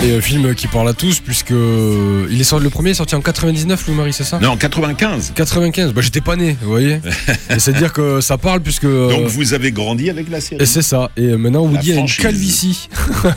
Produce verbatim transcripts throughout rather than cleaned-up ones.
Et un film qui parle à tous, puisque il est sorti, le premier est sorti en quatre-vingt-dix-neuf, Louis-Marie, c'est ça ? Non, quatre-vingt-quinze. quatre-vingt-quinze, bah j'étais pas né, vous voyez. Et c'est dire que ça parle, puisque... Donc vous avez grandi avec la série. Et c'est ça, et maintenant Woody a une calvitie.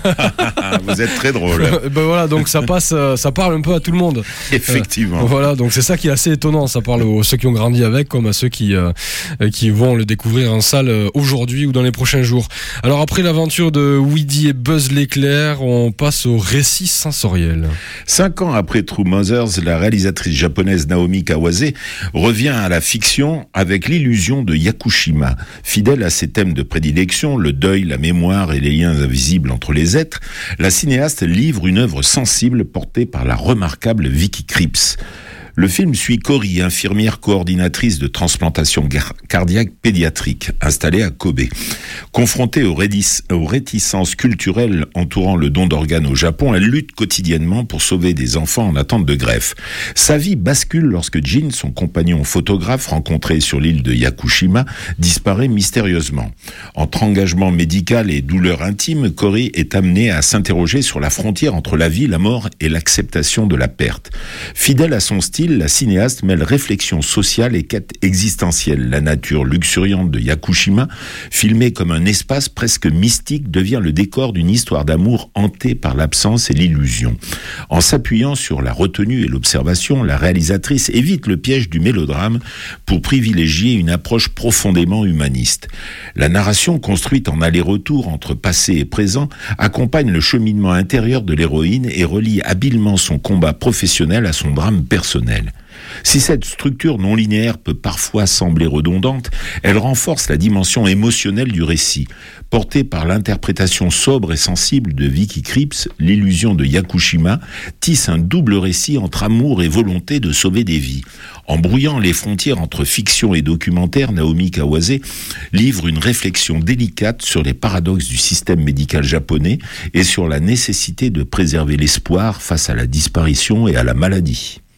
Vous êtes très drôle. Ben voilà, donc ça passe, ça parle un peu à tout le monde. Effectivement. Euh, voilà, donc c'est ça qui est assez étonnant, ça parle aux ceux qui ont grandi avec, comme à ceux qui, euh, qui vont le découvrir en salle aujourd'hui ou dans les prochains jours. Alors après l'aventure de Woody et Buzz l'éclair, on passe au récit sensoriel. Cinq ans après True Mothers, la réalisatrice japonaise Naomi Kawase revient à la fiction avec l'illusion de Yakushima. Fidèle à ses thèmes de prédilection, le deuil, la mémoire et les liens invisibles entre les êtres, la cinéaste livre une œuvre sensible portée par la remarquable Vicky Krieps. Le film suit Cory, infirmière coordinatrice de transplantation cardiaque pédiatrique, installée à Kobe. Confrontée aux, rédis- aux réticences culturelles entourant le don d'organes au Japon, elle lutte quotidiennement pour sauver des enfants en attente de greffe. Sa vie bascule lorsque Jin, son compagnon photographe rencontré sur l'île de Yakushima, disparaît mystérieusement. Entre engagement médical et douleur intime, Cory est amenée à s'interroger sur la frontière entre la vie, la mort et l'acceptation de la perte. Fidèle à son style, la cinéaste mêle réflexion sociale et quête existentielle. La nature luxuriante de Yakushima, filmée comme un espace presque mystique, devient le décor d'une histoire d'amour hantée par l'absence et l'illusion. En s'appuyant sur la retenue et l'observation, la réalisatrice évite le piège du mélodrame pour privilégier une approche profondément humaniste. La narration, construite en aller-retour entre passé et présent, accompagne le cheminement intérieur de l'héroïne et relie habilement son combat professionnel à son drame personnel. Si cette structure non linéaire peut parfois sembler redondante, elle renforce la dimension émotionnelle du récit. Portée par l'interprétation sobre et sensible de Vicky Krieps, l'illusion de Yakushima tisse un double récit entre amour et volonté de sauver des vies. En brouillant les frontières entre fiction et documentaire, Naomi Kawase livre une réflexion délicate sur les paradoxes du système médical japonais et sur la nécessité de préserver l'espoir face à la disparition et à la maladie.